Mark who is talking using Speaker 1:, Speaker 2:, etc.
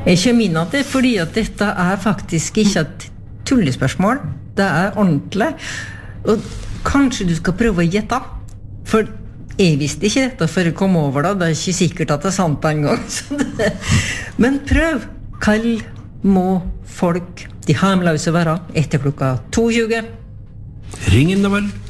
Speaker 1: Jeg kommer inn at det fordi at dette faktisk ikke et tullespørsmål. Det ordentlig. Og kanskje du skal prøve å gjette. For jeg visste ikke dette før jeg kom over det. Det ikke sikkert at det sant en gang. Men prøv. Hva må folk, de harmløse være, etter klokka 22?
Speaker 2: Ring inn da vel.